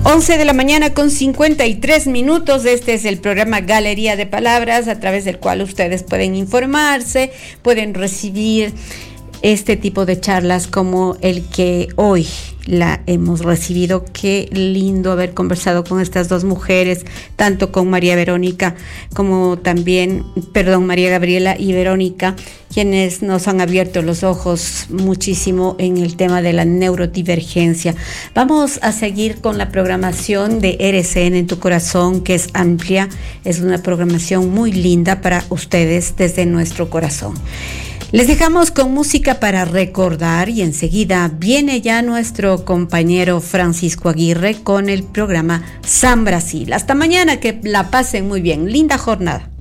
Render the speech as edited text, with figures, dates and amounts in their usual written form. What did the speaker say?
11 de la mañana con 53 minutos. Este es el programa Galería de Palabras, a través del cual ustedes pueden informarse, pueden recibir este tipo de charlas como el que hoy la hemos recibido. Qué lindo haber conversado con estas dos mujeres, tanto con María Verónica como también, María Gabriela y Verónica, quienes nos han abierto los ojos muchísimo en el tema de la neurodivergencia. Vamos a seguir con la programación de RCN en tu corazón, que es amplia, es una programación muy linda para ustedes desde nuestro corazón. Les dejamos con música para recordar y enseguida viene ya nuestro compañero Francisco Aguirre con el programa San Brasil. Hasta mañana, que la pasen muy bien. Linda jornada.